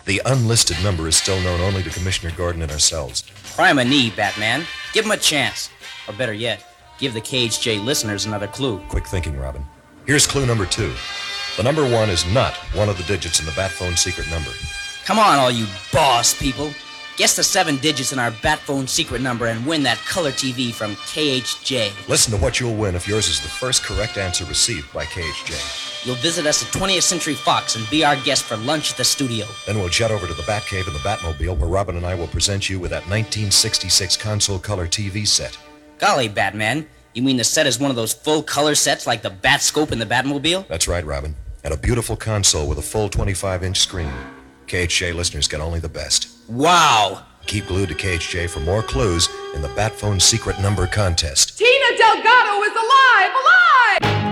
The unlisted number is still known only to Commissioner Gordon and ourselves. Pry him a knee, Batman. Give him a chance. Or better yet, give the KHJ listeners another clue. Quick thinking, Robin. Here's clue number 2. The number 1 is not one of the digits in the Bat Phone secret number. Come on, all you boss people. Guess the 7 digits in our Bat Phone secret number and win that color TV from KHJ. Listen to what you'll win if yours is the first correct answer received by KHJ. You'll visit us at 20th Century Fox and be our guest for lunch at the studio. Then we'll jet over to the Batcave in the Batmobile, where Robin and I will present you with that 1966 console color TV set. Golly, Batman. You mean the set is one of those full-color sets like the Batscope in the Batmobile? That's right, Robin. And a beautiful console with a full 25-inch screen. KHJ listeners get only the best. Wow! Keep glued to KHJ for more clues in the Bat Phone secret number contest. Tina Delgado is alive! Alive!